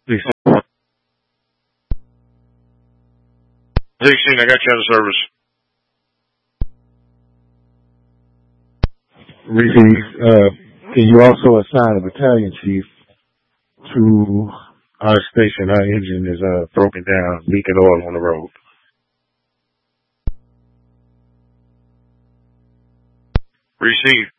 Please. 16, I got you out of service. Receive. Can you also assign a battalion chief to our station? Our engine is broken down, leaking oil on the road. Receive.